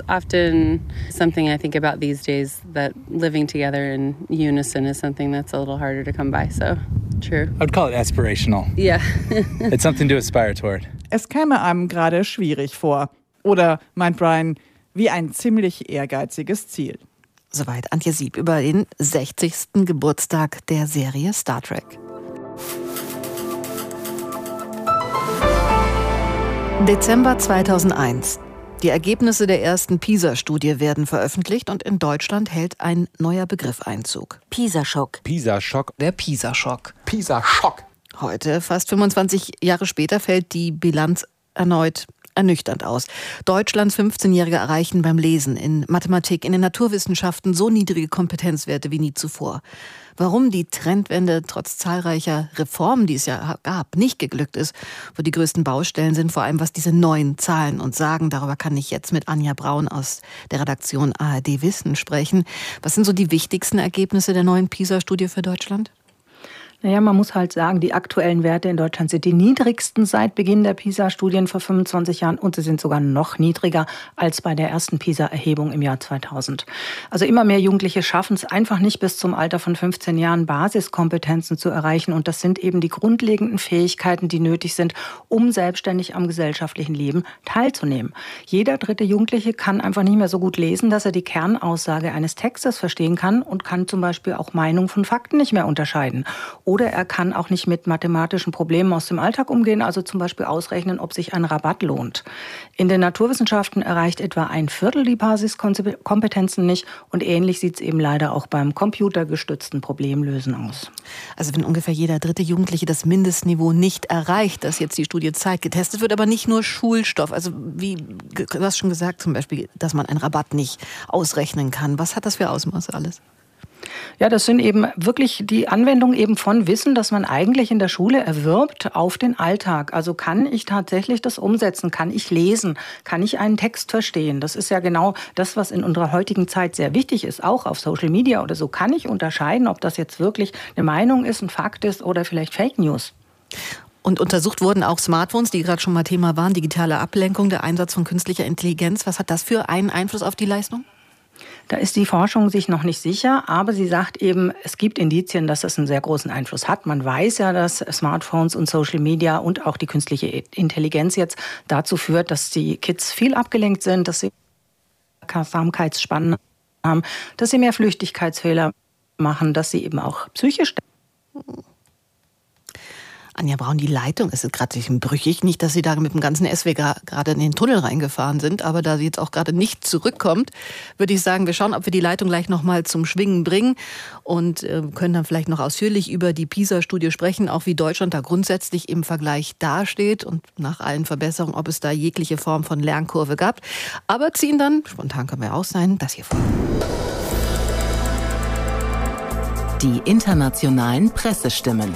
often something I think about these days, that living together in unison is something that's a little harder to come by, so true. I would call it aspirational. Yeah. It's something to aspire toward. Es käme einem gerade schwierig vor. Oder, meint Brian, wie ein ziemlich ehrgeiziges Ziel. Soweit Antje Sieb über den 60. Geburtstag der Serie Star Trek. Dezember 2001. Die Ergebnisse der ersten PISA-Studie werden veröffentlicht und in Deutschland hält ein neuer Begriff Einzug. PISA-Schock. PISA-Schock. Der PISA-Schock. PISA-Schock. Heute, fast 25 Jahre später, fällt die Bilanz erneut ernüchternd aus. Deutschlands 15-Jährige erreichen beim Lesen, in Mathematik, in den Naturwissenschaften so niedrige Kompetenzwerte wie nie zuvor. Warum die Trendwende trotz zahlreicher Reformen, die es ja gab, nicht geglückt ist, wo die größten Baustellen sind, vor allem was diese neuen Zahlen uns sagen, darüber kann ich jetzt mit Anja Braun aus der Redaktion ARD Wissen sprechen. Was sind so die wichtigsten Ergebnisse der neuen PISA-Studie für Deutschland? Naja, man muss halt sagen, die aktuellen Werte in Deutschland sind die niedrigsten seit Beginn der PISA-Studien vor 25 Jahren und sie sind sogar noch niedriger als bei der ersten PISA-Erhebung im Jahr 2000. Also immer mehr Jugendliche schaffen es einfach nicht bis zum Alter von 15 Jahren Basiskompetenzen zu erreichen und das sind eben die grundlegenden Fähigkeiten, die nötig sind, um selbstständig am gesellschaftlichen Leben teilzunehmen. Jeder dritte Jugendliche kann einfach nicht mehr so gut lesen, dass er die Kernaussage eines Textes verstehen kann und kann zum Beispiel auch Meinung von Fakten nicht mehr unterscheiden. Oder er kann auch nicht mit mathematischen Problemen aus dem Alltag umgehen, also zum Beispiel ausrechnen, ob sich ein Rabatt lohnt. In den Naturwissenschaften erreicht etwa ein Viertel die Basiskompetenzen nicht und ähnlich sieht es eben leider auch beim computergestützten Problemlösen aus. Also wenn ungefähr jeder dritte Jugendliche das Mindestniveau nicht erreicht, das jetzt die Studie zeigt, getestet wird aber nicht nur Schulstoff, also wie du hast schon gesagt zum Beispiel, dass man einen Rabatt nicht ausrechnen kann. Was hat das für Ausmaße alles? Ja, das sind eben wirklich die Anwendung eben von Wissen, das man eigentlich in der Schule erwirbt, auf den Alltag. Also kann ich tatsächlich das umsetzen? Kann ich lesen? Kann ich einen Text verstehen? Das ist ja genau das, was in unserer heutigen Zeit sehr wichtig ist, auch auf Social Media oder so. Kann ich unterscheiden, ob das jetzt wirklich eine Meinung ist, ein Fakt ist oder vielleicht Fake News? Und untersucht wurden auch Smartphones, die gerade schon mal Thema waren, digitale Ablenkung, der Einsatz von künstlicher Intelligenz. Was hat das für einen Einfluss auf die Leistung? Da ist die Forschung sich noch nicht sicher, aber sie sagt eben, es gibt Indizien, dass es einen sehr großen Einfluss hat. Man weiß ja, dass Smartphones und Social Media und auch die künstliche Intelligenz jetzt dazu führt, dass die Kids viel abgelenkt sind, dass sie Aufmerksamkeitsspannen haben, dass sie mehr Flüchtigkeitsfehler machen, dass sie eben auch psychisch. Anja Braun, die Leitung ist gerade ein bisschen brüchig. Nicht, dass Sie da mit dem ganzen SW gerade in den Tunnel reingefahren sind, aber da sie jetzt auch gerade nicht zurückkommt, würde ich sagen, wir schauen, ob wir die Leitung gleich nochmal zum Schwingen bringen und können dann vielleicht noch ausführlich über die PISA-Studie sprechen, auch wie Deutschland da grundsätzlich im Vergleich dasteht und nach allen Verbesserungen, ob es da jegliche Form von Lernkurve gab. Aber ziehen dann, spontan können wir auch sein, das hier vor. Die internationalen Pressestimmen.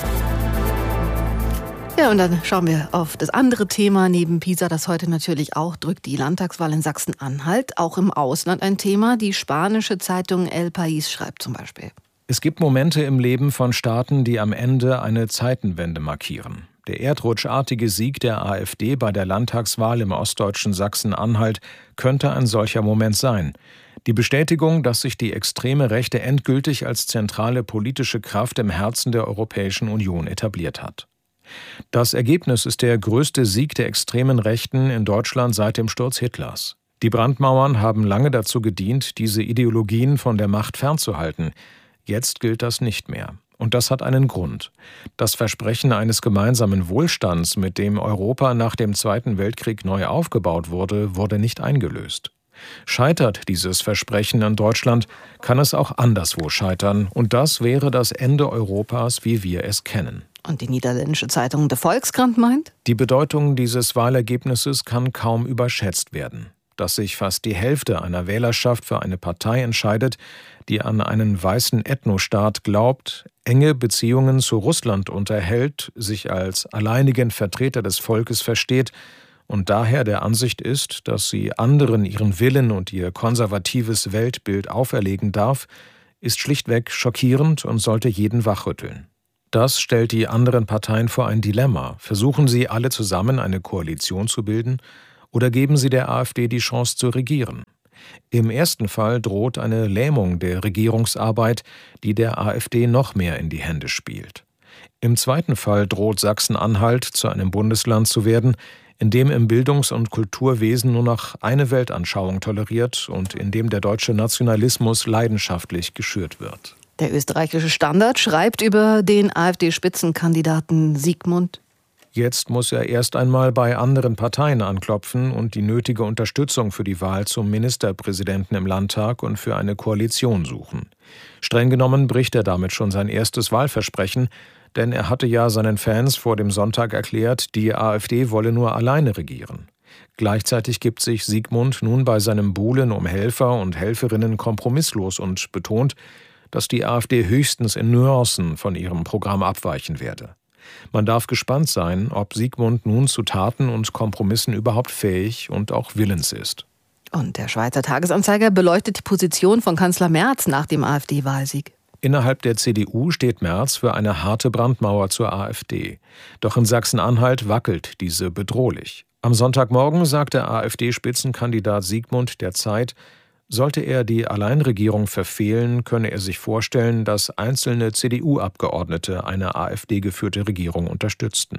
Ja, und dann schauen wir auf das andere Thema neben PISA, das heute natürlich auch drückt, die Landtagswahl in Sachsen-Anhalt, auch im Ausland ein Thema. Die spanische Zeitung El País schreibt zum Beispiel: Es gibt Momente im Leben von Staaten, die am Ende eine Zeitenwende markieren. Der erdrutschartige Sieg der AfD bei der Landtagswahl im ostdeutschen Sachsen-Anhalt könnte ein solcher Moment sein. Die Bestätigung, dass sich die extreme Rechte endgültig als zentrale politische Kraft im Herzen der Europäischen Union etabliert hat. Das Ergebnis ist der größte Sieg der extremen Rechten in Deutschland seit dem Sturz Hitlers. Die Brandmauern haben lange dazu gedient, diese Ideologien von der Macht fernzuhalten. Jetzt gilt das nicht mehr. Und das hat einen Grund. Das Versprechen eines gemeinsamen Wohlstands, mit dem Europa nach dem Zweiten Weltkrieg neu aufgebaut wurde, wurde nicht eingelöst. Scheitert dieses Versprechen in Deutschland, kann es auch anderswo scheitern. Und das wäre das Ende Europas, wie wir es kennen. Und die niederländische Zeitung De Volkskrant meint: Die Bedeutung dieses Wahlergebnisses kann kaum überschätzt werden. Dass sich fast die Hälfte einer Wählerschaft für eine Partei entscheidet, die an einen weißen Ethnostaat glaubt, enge Beziehungen zu Russland unterhält, sich als alleinigen Vertreter des Volkes versteht und daher der Ansicht ist, dass sie anderen ihren Willen und ihr konservatives Weltbild auferlegen darf, ist schlichtweg schockierend und sollte jeden wachrütteln. Das stellt die anderen Parteien vor ein Dilemma. Versuchen sie alle zusammen eine Koalition zu bilden oder geben sie der AfD die Chance zu regieren? Im ersten Fall droht eine Lähmung der Regierungsarbeit, die der AfD noch mehr in die Hände spielt. Im zweiten Fall droht Sachsen-Anhalt zu einem Bundesland zu werden, in dem im Bildungs- und Kulturwesen nur noch eine Weltanschauung toleriert und in dem der deutsche Nationalismus leidenschaftlich geschürt wird. Der österreichische Standard schreibt über den AfD-Spitzenkandidaten Sigmund: Jetzt muss er erst einmal bei anderen Parteien anklopfen und die nötige Unterstützung für die Wahl zum Ministerpräsidenten im Landtag und für eine Koalition suchen. Streng genommen bricht er damit schon sein erstes Wahlversprechen, denn er hatte ja seinen Fans vor dem Sonntag erklärt, die AfD wolle nur alleine regieren. Gleichzeitig gibt sich Sigmund nun bei seinem Buhlen um Helfer und Helferinnen kompromisslos und betont, dass die AfD höchstens in Nuancen von ihrem Programm abweichen werde. Man darf gespannt sein, ob Sigmund nun zu Taten und Kompromissen überhaupt fähig und auch willens ist. Und der Schweizer Tagesanzeiger beleuchtet die Position von Kanzler Merz nach dem AfD-Wahlsieg. Innerhalb der CDU steht Merz für eine harte Brandmauer zur AfD. Doch in Sachsen-Anhalt wackelt diese bedrohlich. Am Sonntagmorgen sagt der AfD-Spitzenkandidat Sigmund der Zeit, sollte er die Alleinregierung verfehlen, könne er sich vorstellen, dass einzelne CDU-Abgeordnete eine AfD-geführte Regierung unterstützten.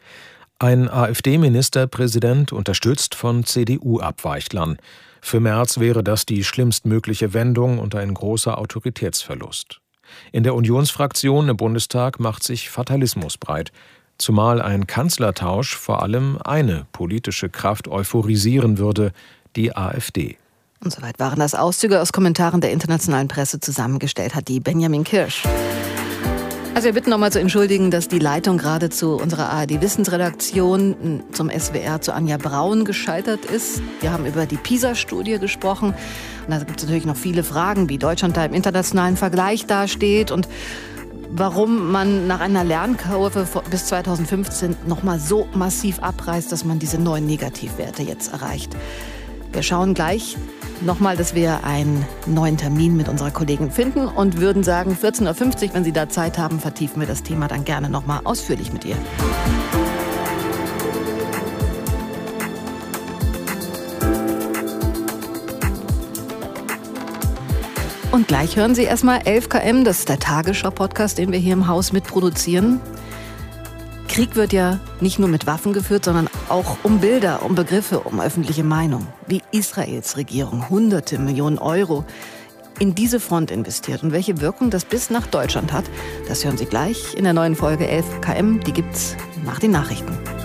Ein AfD-Ministerpräsident unterstützt von CDU-Abweichlern. Für Merz wäre das die schlimmstmögliche Wendung und ein großer Autoritätsverlust. In der Unionsfraktion im Bundestag macht sich Fatalismus breit, zumal ein Kanzlertausch vor allem eine politische Kraft euphorisieren würde, die AfD. Und soweit waren das Auszüge aus Kommentaren der internationalen Presse. Zusammengestellt hat die Benjamin Kirsch. Also wir bitten nochmal zu entschuldigen, dass die Leitung gerade zu unserer ARD-Wissensredaktion zum SWR zu Anja Braun gescheitert ist. Wir haben über die PISA-Studie gesprochen. Und da gibt es natürlich noch viele Fragen, wie Deutschland da im internationalen Vergleich dasteht und warum man nach einer Lernkurve bis 2015 nochmal so massiv abreißt, dass man diese neuen Negativwerte jetzt erreicht. Wir schauen gleich nochmal, dass wir einen neuen Termin mit unserer Kollegin finden und würden sagen, 14.50 Uhr, wenn Sie da Zeit haben, vertiefen wir das Thema dann gerne nochmal ausführlich mit ihr. Und gleich hören Sie erstmal 11 km, das ist der Tagesschau-Podcast, den wir hier im Haus mitproduzieren. Krieg wird ja nicht nur mit Waffen geführt, sondern auch um Bilder, um Begriffe, um öffentliche Meinung. Wie Israels Regierung hunderte Millionen Euro in diese Front investiert und welche Wirkung das bis nach Deutschland hat, das hören Sie gleich in der neuen Folge 11 km. Die gibt's nach den Nachrichten.